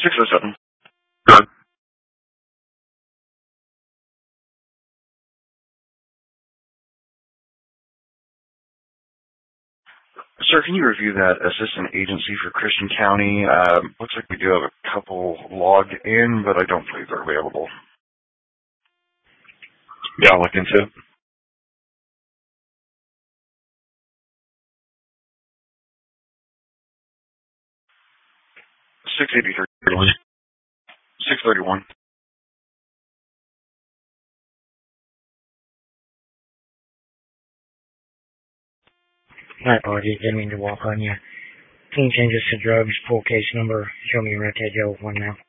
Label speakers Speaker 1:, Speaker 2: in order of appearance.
Speaker 1: 607. Good. Sir, can you review that assistant agency for Christian County? Looks like we do have a couple logged in, but I don't believe they're available. Yeah, I'll look into it. 683. 631.
Speaker 2: My apologies, didn't mean to walk on you. Clean changes to drugs, full case number. Show me your red tail one now.